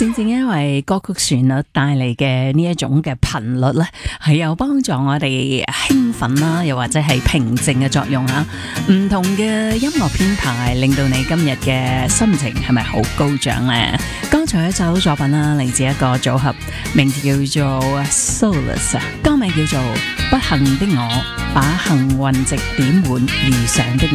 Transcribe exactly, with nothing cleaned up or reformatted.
正正因為歌曲旋律帶嚟嘅呢一種嘅頻率咧，係有幫助我哋興奮啦，又或者係平靜嘅作用啊。唔同嘅音樂編排，令到你今日嘅心情係咪好高漲呢？剛才一首作品啦，嚟自一個組合，名字叫做 Solace， 歌名叫做《不幸的我把幸運值點滿遇上的你》。